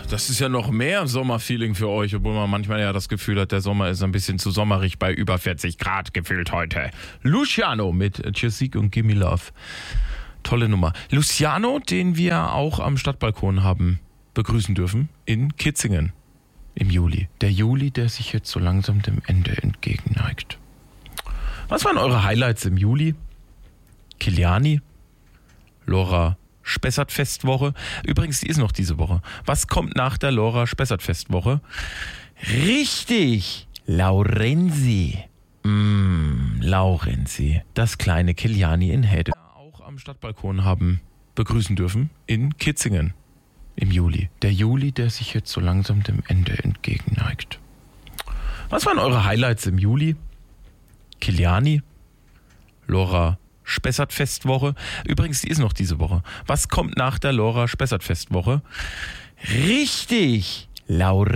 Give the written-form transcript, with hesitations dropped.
das ist ja noch mehr Sommerfeeling für euch, obwohl man manchmal ja das Gefühl hat, der Sommer ist ein bisschen zu sommerig bei über 40 Grad gefühlt heute. Luciano mit Jessique und Gimme Love. Tolle Nummer. Luciano, den wir auch am Stadtbalkon haben begrüßen dürfen in Kitzingen im Juli. Der Juli, der sich jetzt so langsam dem Ende entgegenneigt. Was waren eure Highlights im Juli? Kiliani, Laura Spessart-Festwoche. Übrigens, die ist noch diese Woche. Was kommt nach der Laura Spessart-Festwoche? Richtig! Laurenzi. Laurenzi. Das kleine Kiliani in Hede. Auch am Stadtbalkon haben begrüßen dürfen in Kitzingen im Juli. Der Juli, der sich jetzt so langsam dem Ende entgegenneigt. Was waren eure Highlights im Juli? Kiliani, Laura Spessart-Festwoche. Übrigens, die ist noch diese Woche. Was kommt nach der Laura Spessart-Festwoche? Richtig!